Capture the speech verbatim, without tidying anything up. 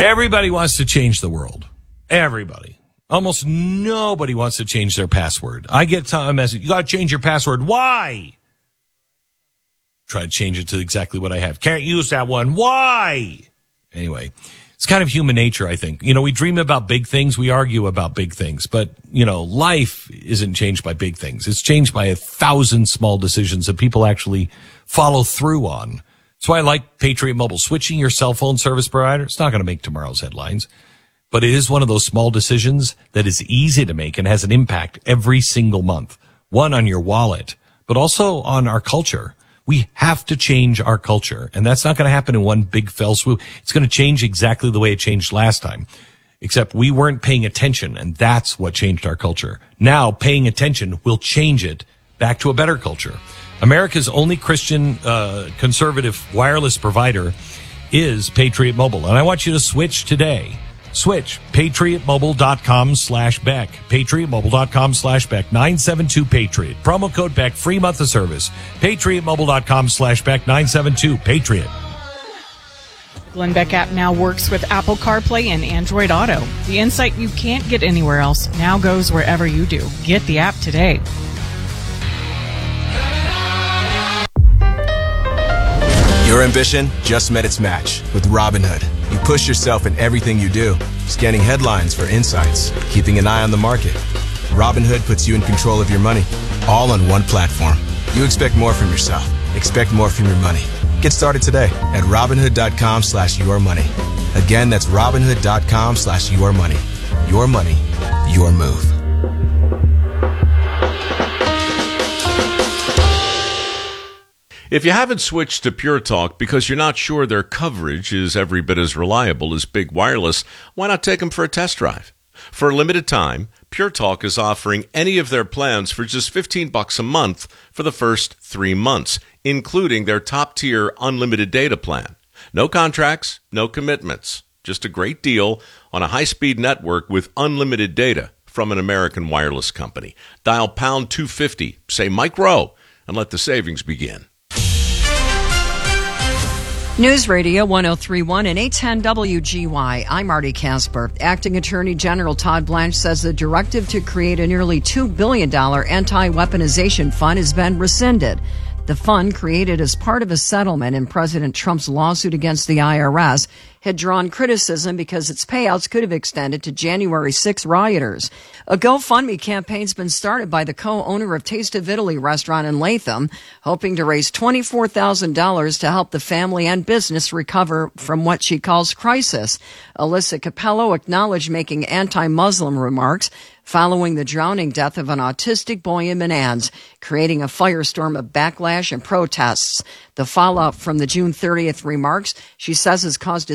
Everybody wants to change the world. Everybody. Almost nobody wants to change their password. I get a message, you got to change your password. Why? Try to change it to exactly what I have. Can't use that one. Why? Anyway, it's kind of human nature, I think. You know, we dream about big things. We argue about big things. But, you know, life isn't changed by big things. It's changed by a thousand small decisions that people actually follow through on. That's why I like Patriot Mobile. Switching your cell phone service provider, it's not going to make tomorrow's headlines. But it is one of those small decisions that is easy to make and has an impact every single month. One, on your wallet, but also on our culture. We have to change our culture, and that's not going to happen in one big fell swoop. It's going to change exactly the way it changed last time, except we weren't paying attention, and that's what changed our culture. Now, paying attention will change it back to a better culture. America's only Christian uh, conservative wireless provider is Patriot Mobile, and I want you to switch today. Switch. PatriotMobile.com slash Beck. PatriotMobile.com slash Beck. nine seven two Patriot. Promo code Beck. Free month of service. PatriotMobile.com slash Beck. nine seven two Patriot. Glenn Beck app now works with Apple CarPlay and Android Auto. The insight you can't get anywhere else now goes wherever you do. Get the app today. Your ambition just met its match with Robinhood. You push yourself in everything you do, scanning headlines for insights, keeping an eye on the market. Robinhood puts you in control of your money, all on one platform. You expect more from yourself. Expect more from your money. Get started today at Robinhood.com slash your money. Again, that's Robinhood.com slash your money. Your money, your move. If you haven't switched to Pure Talk because you're not sure their coverage is every bit as reliable as Big Wireless, why not take them for a test drive? For a limited time, Pure Talk is offering any of their plans for just fifteen bucks a month for the first three months, including their top-tier unlimited data plan. No contracts, no commitments, just a great deal on a high-speed network with unlimited data from an American wireless company. Dial pound two fifty, say Mike Rowe, and let the savings begin. News Radio one oh three point one and eight ten W G Y. I'm Marty Casper. Acting Attorney General Todd Blanche says the directive to create a nearly two billion dollars anti-weaponization fund has been rescinded. The fund, created as part of a settlement in President Trump's lawsuit against the I R S, had drawn criticism because its payouts could have extended to January sixth rioters. A GoFundMe campaign's been started by the co-owner of Taste of Italy restaurant in Latham, hoping to raise twenty-four thousand dollars to help the family and business recover from what she calls crisis. Alyssa Capello acknowledged making anti-Muslim remarks following the drowning death of an autistic boy in Menands, creating a firestorm of backlash and protests. The fallout from the June thirtieth remarks, she says, has caused a